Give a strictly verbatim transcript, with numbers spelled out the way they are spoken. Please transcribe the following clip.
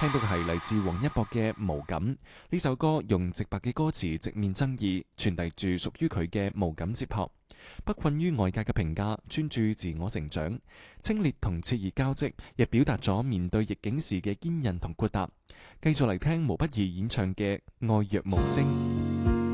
聽到嘅係嚟自王一博嘅無感。呢首歌用直白嘅歌詞直面爭議，傳遞住屬於佢嘅無感哲學，不困於外界嘅評價，專注自我成長。清冽同熾熱交織，亦表達咗面對逆境時嘅堅韌同豁達。繼續嚟聽毛不易演唱嘅《愛若無聲》。